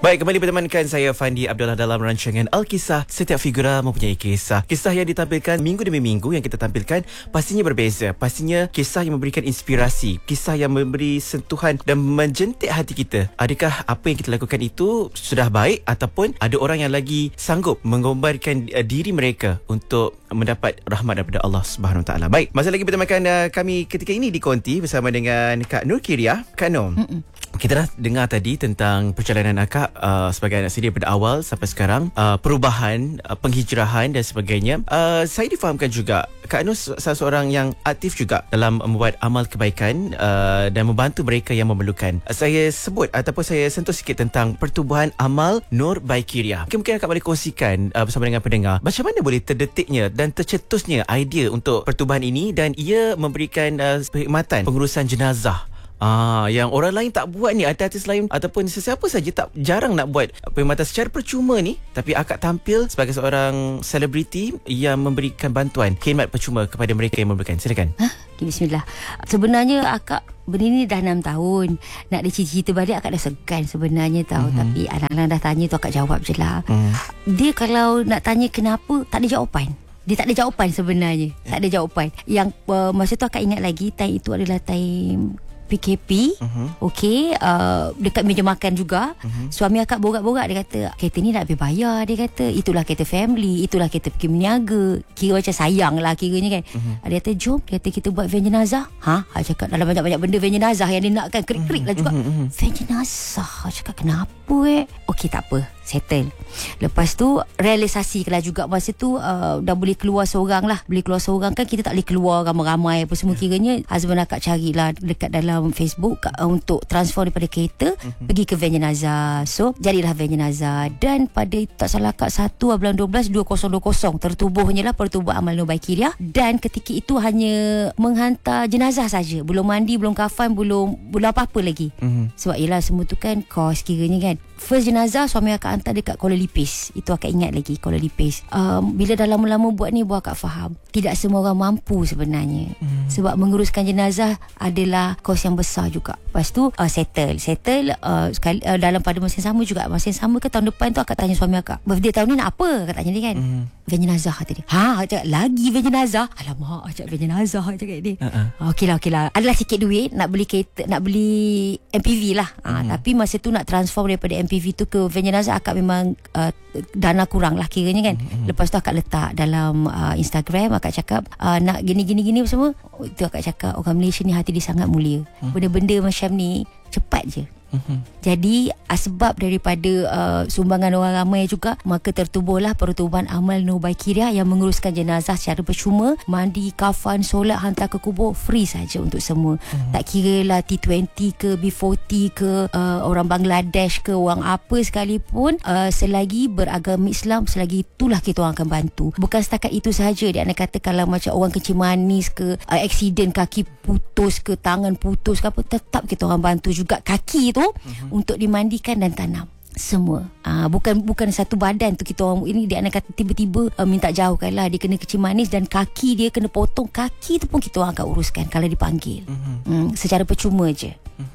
Baik, kembali bertemankan saya Fandi Abdullah dalam rancangan Alkisah. Setiap figura mempunyai kisah. Kisah yang ditampilkan minggu demi minggu yang kita tampilkan pastinya berbeza. Pastinya kisah yang memberikan inspirasi, kisah yang memberi sentuhan dan menjentik hati kita. Adakah apa yang kita lakukan itu sudah baik ataupun ada orang yang lagi sanggup mengorbankan diri mereka untuk mendapat rahmat daripada Allah Subhanahu Wa Taala. Baik, masih lagi bertemakan kami ketika ini di Konti bersama dengan Kak Nur Kiriah. Kak Nur, kita dah dengar tadi tentang perjalanan akak sebagai anak sedia pada awal sampai sekarang, perubahan, penghijrahan dan sebagainya. Saya difahamkan juga Kak Nur salah seorang yang aktif juga dalam membuat amal kebaikan dan membantu mereka yang memerlukan. Saya sebut ataupun saya sentuh sikit tentang pertubuhan amal Nur by Kiriah. Mungkin akak boleh kongsikan bersama dengan pendengar macam mana boleh terdetiknya dan tercetusnya idea untuk pertubuhan ini, dan ia memberikan perkhidmatan pengurusan jenazah. Yang orang lain tak buat ni, artis lain ataupun sesiapa saja jarang nak buat perkhidmatan secara percuma ni, tapi akak tampil sebagai seorang selebriti yang memberikan bantuan khidmat percuma kepada mereka yang memerlukan. Silakan. Okay, bismillah. Sebenarnya akak benda ni dah 6 tahun. Nak cerita balik akak dah segan sebenarnya tahu. Tapi anak-anak dah tanya tu akak jawab je lah. Dia kalau nak tanya kenapa, tak ada jawapan. Dia tak ada jawapan sebenarnya. Tak ada jawapan. Yang masa tu akak ingat lagi, time itu adalah time PKP. Okey, dekat meja makan juga. Suami akak borak-borak, dia kata kereta ni nak habis bayar. Dia kata itulah kereta family, itulah kereta pergi meniaga. Kira macam sayang lah kiranya kan. Dia kata jom, dia kata kita buat van jenazah. Dia cakap dalam banyak-banyak benda van jenazah yang dia nakkan, krik-krik lah juga. Van jenazah, dia cakap kenapa Okey, tak apa, settle. Lepas tu realisasi lah juga. Masa tu dah boleh keluar seorang lah. Boleh keluar seorang kan, kita tak boleh keluar ramai-ramai apa semua. Kiranya husband akak carilah dekat dalam Facebook untuk transfer daripada kereta pergi ke van jenazah. So jadilah van jenazah. Dan pada tak salah akak 1 bulan 12 2020 tertubuhnya lah pertubuhan amal Nur by Kiriah. Dan ketika itu hanya menghantar jenazah saja, belum mandi, belum kafan, belum apa-apa lagi. Sebab yelah semua tu kan kos kiranya kan. First jenazah suami akak hantar dekat Kuala Lipis. Itu akak ingat lagi, Kuala Lipis. Bila dah lama-lama buat ni, buat akak faham tidak semua orang mampu sebenarnya. Sebab menguruskan jenazah adalah kos yang besar juga. Lepas tu settle sekali, dalam pada masa yang sama juga. Masa yang sama ke tahun depan tu akak tanya suami akak, birthday tahun ni nak apa? Akak tanya dia kan. Van jenazah kata dia. Akak cakap lagi van jenazah. Alamak, akak cakap van jenazah, akak cakap dia. Okeylah. Adalah sikit duit nak beli kereta, nak beli MPV lah. Tapi masa tu nak transform daripada MPV tu ke van jenazah, akak memang dana kurang lah kiranya kan. Lepas tu akak letak dalam Instagram, akak cakap nak gini semua. Itu akak cakap orang Malaysia ni hati dia sangat mulia. Benda-benda macam ni cepat je. Jadi sebab daripada sumbangan orang ramai juga, maka tertubuhlah pertubuhan amal Nur by Kiriah yang menguruskan jenazah secara percuma. Mandi, kafan, solat, hantar ke kubur free saja untuk semua. Tak kira lah T20 ke B40 ke orang Bangladesh ke orang apa sekalipun, selagi beragama Islam, selagi itulah kita orang akan bantu. Bukan setakat itu sahaja. Dia nak kata kalau macam orang kencing manis ke, aksiden kaki putus ke, tangan putus ke apa, tetap kita orang bantu juga kaki tu untuk dimandikan dan tanam semua. Bukan satu badan tu kita orang ini. Dia nak kata tiba-tiba minta jauhkan lah, dia kena kecil manis dan kaki dia kena potong. Kaki tu pun kita orang akan uruskan kalau dipanggil. Secara percuma je.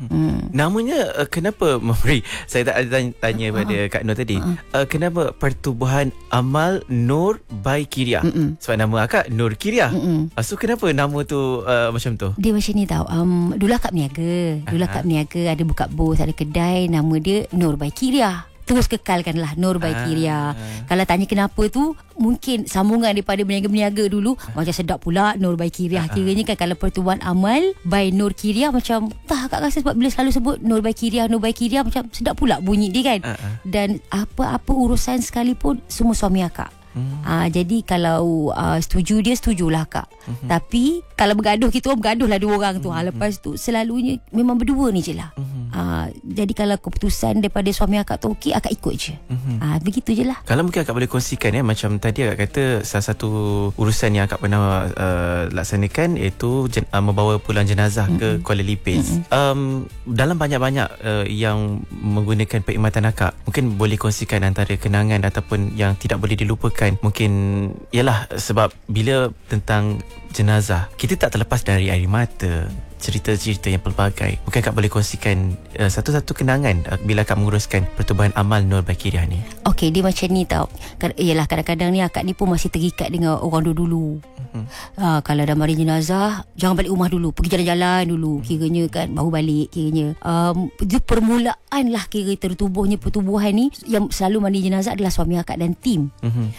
Namanya kenapa memberi, saya tak ada tanya pada Kak Nur tadi, kenapa pertubuhan amal Nur by Kiriah? Sebab nama akak Nur Kiriah. So kenapa nama tu macam tu? Dia macam ni tau. Dulu akak berniaga, ada buka bos, ada kedai, nama dia Nur by Kiriah. Terus kekalkanlah Nur by Kiriah. Kalau tanya kenapa tu, mungkin sambungan daripada berniaga-berniaga dulu. Macam sedap pula Nur by Kiriah. Kiranya kan kalau pertubuhan amal by Nur Kiriah, macam akak rasa sebab bila selalu sebut Nur by Kiriah macam sedap pula bunyi dia kan. Dan apa-apa urusan sekalipun semua suami akak. Jadi kalau setuju dia, setujulah kak. Tapi kalau bergaduh, kita orang bergaduh lah dua orang tu. Lepas tu selalunya memang berdua ni je lah. Jadi kalau keputusan daripada suami akak tu okey, akak ikut je. Begitu je lah. Kalau mungkin akak boleh kongsikan macam tadi akak kata salah satu urusan yang akak pernah laksanakan iaitu membawa pulang jenazah ke Kuala Lipis. Dalam banyak-banyak yang menggunakan perkhidmatan akak, mungkin boleh kongsikan antara kenangan ataupun yang tidak boleh dilupakan. Mungkin ialah sebab bila tentang jenazah, kita tak terlepas dari air mata, cerita-cerita yang pelbagai. Mungkin Kak boleh kongsikan satu-satu kenangan bila Kak menguruskan Pertubuhan Amal Nur Bakiriah ni. Okey, dia macam ni tau. Yalah, kadang-kadang ni akak ni pun masih terikat dengan orang dulu. Kalau dah mari jenazah, jangan balik rumah dulu, pergi jalan-jalan dulu, kiranya kan, baru balik kiranya. Dia permulaan lah kira tertubuhnya pertubuhan ni. Yang selalu mandi jenazah adalah suami akak dan tim.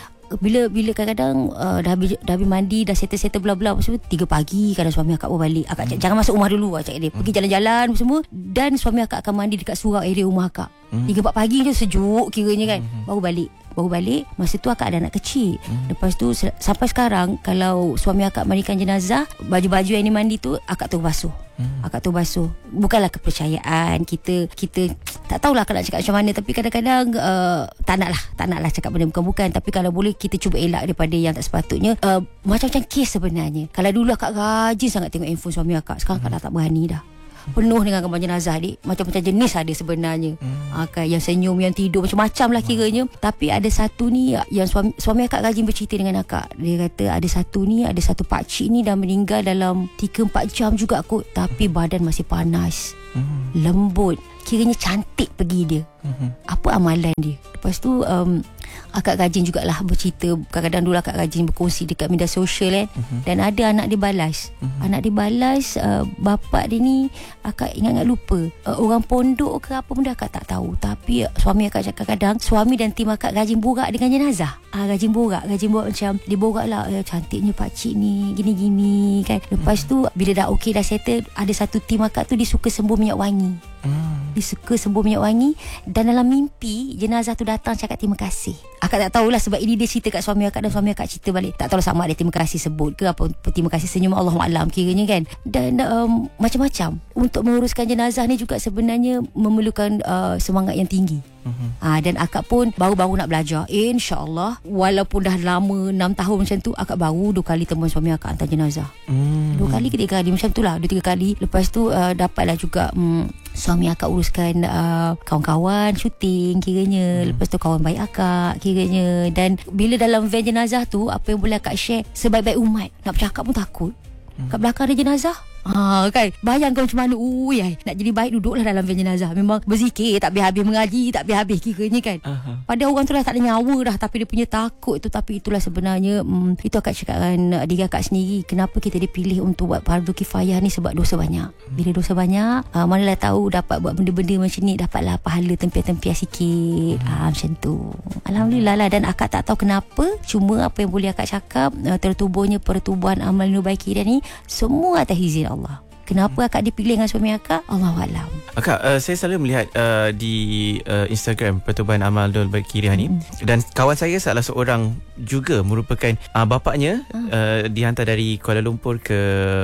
Bila kadang-kadang dah habis mandi, dah settle bla-bla semua, 3 pagi kadang suami akak baru balik. Akak cakap, jangan masuk rumah dulu, akak cakap dia. Pergi jalan-jalan semua, dan suami akak akan mandi dekat surau area rumah akak. 3-4 pagi je, sejuk kiranya kan. Baru balik. Masa tu akak ada anak kecil. Lepas tu sampai sekarang, kalau suami akak mandikan jenazah, baju-baju yang dimandi tu akak tu basuh. Akak tu basuh. Bukanlah kepercayaan kita tak tahulah akak nak cakap macam mana, tapi kadang-kadang tak nak lah cakap benda bukan. Tapi kalau boleh kita cuba elak daripada yang tak sepatutnya. Macam-macam kes sebenarnya. Kalau dulu akak rajin sangat tengok handphone suami akak, sekarang akak dah tak berani dah. Penuh dengan gambar jenazah adik. Macam-macam jenis ada sebenarnya. Yang senyum, yang tidur, macam-macam lah kiranya. Tapi ada satu ni yang suami akak rajin bercerita dengan akak. Dia kata ada satu pakcik ni dah meninggal dalam 3-4 jam juga kot, tapi badan masih panas, lembut, kiranya cantik pergi dia. Apa amalan dia? Lepas tu akak rajin jugalah bercerita. Kadang-kadang dulu akak rajin berkongsi dekat media sosial kan. Dan ada anak dia balas. Anak dia balas, bapak dia ni akak ingat-ingat lupa, orang pondok ke apa benda akak tak tahu. Tapi suami akak cakap kadang suami dan tim akak rajin borak dengan jenazah. Rajin borak macam dia borak lah, cantiknya pakcik ni, gini-gini kan. Lepas tu bila dah okey, dah settle, ada satu tim akak tu dia suka sembur minyak wangi. Dia suka sembur minyak wangi. Dan dalam mimpi jenazah tu datang cakap terima kasih. Akak tak tahulah, sebab ini dia cerita kat suami akak, dan suami akak cerita balik. Tak tahulah sama ada terima kasih sebut ke apa, terima kasih senyum, Allahualam kiranya kan. Dan macam-macam. Untuk menguruskan jenazah ni juga sebenarnya memerlukan semangat yang tinggi. Dan akak pun baru-baru nak belajar. InsyaAllah, walaupun dah lama 6 tahun macam tu, akak baru 2 kali temuan suami akak hantar jenazah. 2 kali ke 3 kali macam tu lah, 2-3 kali. Lepas tu dapatlah juga suami akak uruskan kawan-kawan syuting kiranya. Lepas tu kawan baik akak kiranya. Dan bila dalam van jenazah tu, apa yang boleh akak share, sebaik-baik umat nak bercakap pun takut. Kat belakang ada jenazah, kan, bayangkan macam mana. Nak jadi baik, duduklah dalam van jenazah. Memang berzikir tak habis-habis, mengaji tak habis-habis kiranya kan. Pada orang tu dah tak ada nyawa dah, tapi dia punya takut tu. Tapi itulah sebenarnya, itu akak cakap dengan diri akak sendiri, kenapa kita dipilih untuk buat fardu kifayah ni, sebab dosa banyak. Bila dosa banyak, manalah tahu dapat buat benda-benda macam ni, dapatlah pahala tempiah-tempiah sikit. Macam tu, alhamdulillah lah. Dan akak tak tahu kenapa, cuma apa yang boleh akak cakap, tertubuhnya Pertubuhan Amal Nur Bakiriah ni semua atas izin Allah. Kenapa akak dipilih dengan suami akak, Allahualam. Akak, saya selalu melihat di Instagram Pertubuhan Amal Nur Bakiriah ni, dan kawan saya salah seorang juga merupakan bapaknya dihantar dari Kuala Lumpur ke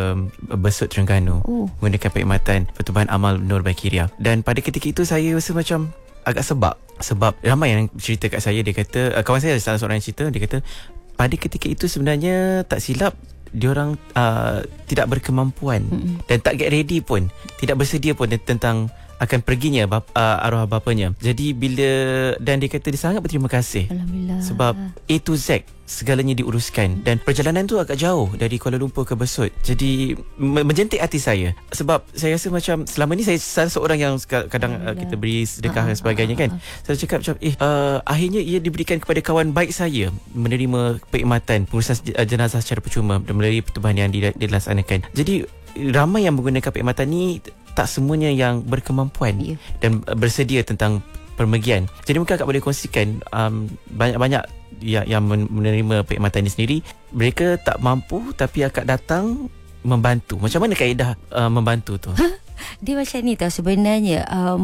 Besut, Terengganu menggunakan perkhidmatan Pertubuhan Amal Nur Bakiriah. Dan pada ketika itu saya rasa macam agak sebab ramai yang cerita kat saya. Dia kata, kawan saya salah seorang yang cerita, dia kata pada ketika itu sebenarnya tak silap diorang tidak berkemampuan dan tak get ready pun, tidak bersedia pun tentang akan perginya arwah bapanya. Jadi dan dia kata dia sangat berterima kasih, alhamdulillah, sebab A to Z segalanya diuruskan. Dan perjalanan tu agak jauh dari Kuala Lumpur ke Besut. Jadi menjentik hati saya, sebab saya rasa macam selama ni saya salah seorang yang kadang kita beri sedekah dan sebagainya kan. Saya cakap macam akhirnya ia diberikan kepada kawan baik saya menerima perkhidmatan pengurusan jenazah secara percuma melalui pertubuhan yang dilaksanakan. Jadi ramai yang menggunakan perkhidmatan ni, tak semuanya yang berkemampuan dan bersedia tentang permergian. Jadi mungkin akak boleh kongsikan banyak-banyak yang menerima perkhidmatan ini sendiri, mereka tak mampu tapi akak datang membantu. Macam mana kaedah membantu tu? Dia macam ni tau sebenarnya.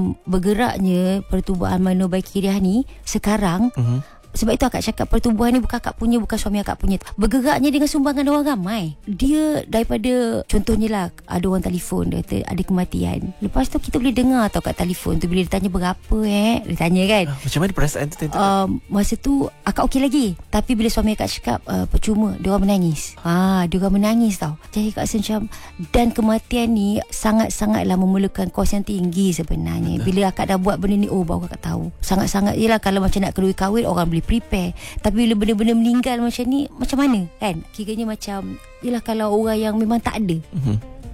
Bergeraknya Pertubuhan Amal Nur Bakiriah ni sekarang, sebab itu akak cakap pertubuhan ni bukan akak punya, bukan suami akak punya. Bergeraknya dengan sumbangan orang ramai. Dia daripada, contohnya lah, ada orang telefon, dia kata ada kematian. Lepas tu kita boleh dengar tau kat telefon tu, bila dia tanya berapa dia tanya kan. Macam mana perasaan tu? Masa tu akak okey lagi. Tapi bila suami akak cakap percuma, dia orang menangis. Dia orang menangis tau. Jadi akak rasa macam, dan kematian ni sangat-sangatlah memerlukan kos yang tinggi sebenarnya. Bila akak dah buat benda ni, baru akak tahu. Sangat-sangat, yelah kalau macam nak kedui kahwin, orang boleh prepare. Tapi bila benda-benda meninggal macam ni, macam mana kan? Kiranya macam, yelah kalau orang yang memang tak ada,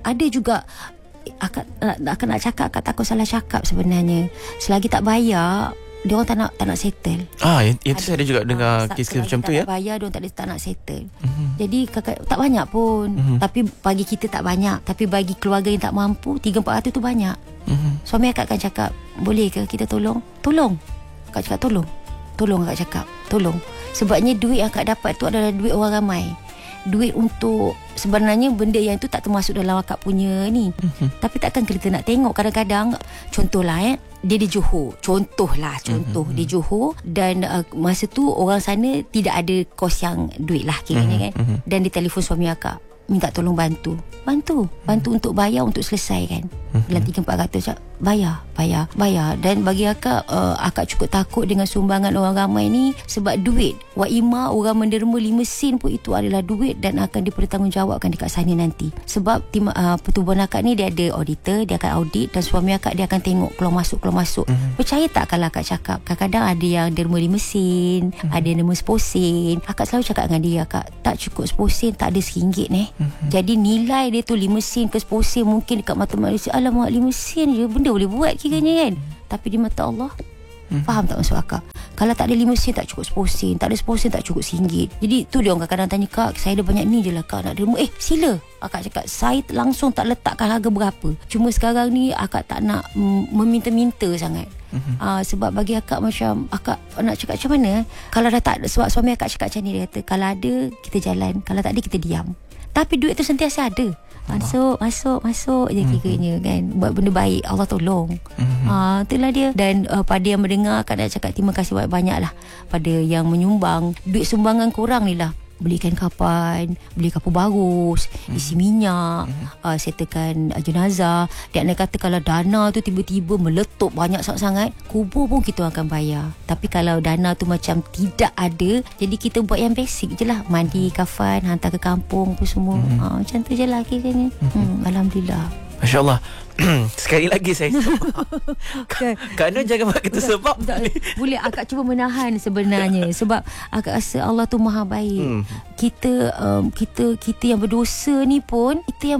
ada juga akak nak cakap, akak takut salah cakap sebenarnya. Selagi tak bayar, dia orang tak nak settle. Itu saya ada juga dengar kes macam tu ya. Tak bayar, dia orang tak nak settle. Jadi kakak tak banyak pun. Tapi bagi kita tak banyak, tapi bagi keluarga yang tak mampu 300-400 tu banyak. Suami akak akan cakap, boleh ke kita tolong? Tolong. Akak cakap tolong akak cakap, tolong. Sebabnya duit yang akak dapat tu adalah duit orang ramai. Duit untuk, sebenarnya benda yang tu tak termasuk dalam akak punya ni. Tapi takkan kita nak tengok. Kadang-kadang contohlah dia di Johor. Contoh di Johor. Dan masa tu orang sana tidak ada kos yang duit lah kiranya kan. Dan dia telefon suami akak, minta tolong bantu untuk bayar, untuk selesaikan. Dalam 300-400 cak, bayar. Dan bagi akak, akak cukup takut dengan sumbangan orang ramai ni. Sebab duit Waimah, orang menderma 5 sen pun itu adalah duit dan akan dipertanggungjawabkan dekat sana nanti. Sebab pertubuhan akak ni dia ada auditor, dia akan audit, dan suami akak dia akan tengok keluar masuk. Percaya tak kalau akak cakap, kadang-kadang ada yang derma 5 sen, ada yang derma 10 sen. Akak selalu cakap dengan dia, akak tak cukup 10 sen, tak ada RM1 Jadi nilai dia tu 5 sen ke 10 sen, mungkin dekat mata manusia, alamak 5 sen je benda boleh buat kiranya kan. Tapi di mata Allah, faham tak maksud akak? Kalau tak ada 5 sen tak cukup 10 sen, tak ada 10 sen tak cukup RM1. Jadi tu dia orang kadang-kadang tanya, kak, saya ada banyak ni je lah kak nak derma. Sila. Akak cakap, saya langsung tak letakkan harga berapa. Cuma sekarang ni akak tak nak meminta-minta sangat. Sebab bagi akak macam, akak nak cakap macam mana, kalau dah tak ada. Sebab suami akak cakap macam ni, dia kata, kalau ada kita jalan, kalau tak ada kita diam. Tapi duit tu sentiasa ada. Masuk je kiranya kan. Buat benda baik, Allah tolong. Itulah dia. Dan pada yang mendengar, akak nak cakap terima kasih banyak-banyak lah pada yang menyumbang. Duit sumbangan korang ni lah, belikan kapan, beli kapur bagus, isi minyak, settlekan jenazah. Dia nak kata kalau dana tu tiba-tiba meletup banyak sangat-sangat, kubur pun kita akan bayar. Tapi kalau dana tu macam tidak ada, jadi kita buat yang basic je lah, mandi, kafan, hantar ke kampung apa semua. Macam tu je lah kiranya. Alhamdulillah. Masya Allah. Sekali lagi saya Kak Nur jangan buat kita sebab boleh akak cuba menahan sebenarnya. Sebab akak rasa Allah tu maha baik. Kita yang berdosa ni pun,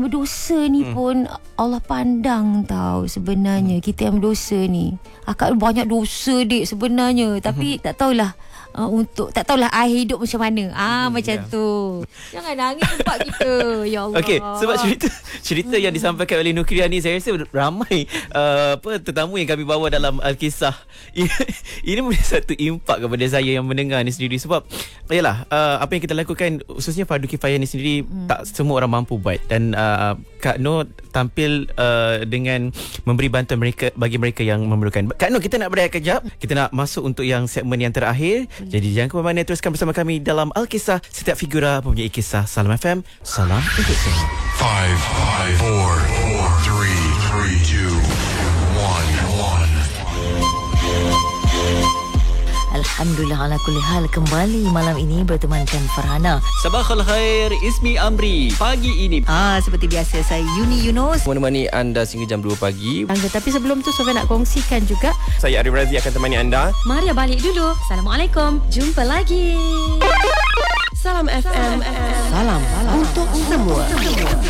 Allah pandang tau sebenarnya. Kita yang berdosa ni, akak banyak dosa dik sebenarnya. Tapi tak tahulah tak tahulah akhir hidup macam mana. Macam tu. Jangan nangis tempat kita. Ya Allah. Okey, sebab cerita yang disampaikan oleh Nukriah ni, saya rasa ramai tetamu yang kami bawa dalam Alkisah. Ini boleh satu impak kepada saya yang mendengar ni sendiri. Sebab yalah, apa yang kita lakukan, khususnya fardu kifayah ni sendiri, tak semua orang mampu buat. Dan Kak Nur tampil dengan memberi bantuan bagi mereka yang memerlukan. Kak Nur, kita nak berehat kejap. Kita nak masuk untuk yang segmen yang terakhir. Jadi jangan ke mana-mana, teruskan bersama kami dalam Alkisah. Setiap figura mempunyai kisah. Salam FM, salam untuk semua. 5, 4, 4, 3, 2, 1. Alhamdulillah ala kulli hal, kembali malam ini bertemankan Farhana. Sabakhul khair, Ismi Amri. Pagi ini seperti biasa, saya Yuni Yunus menemani anda sehingga jam 2 pagi. Tapi sebelum tu Sofia nak kongsikan juga, Saya Arif Razi akan temani anda. Maria balik dulu. Assalamualaikum. Jumpa lagi. Salam FM. Salam untuk semua.